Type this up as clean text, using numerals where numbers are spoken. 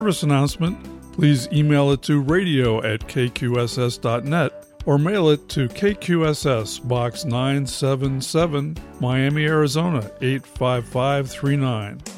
Service announcement, please email it to radio@kqss.net or mail it to KQSS, Box 977, Miami, Arizona, 85539.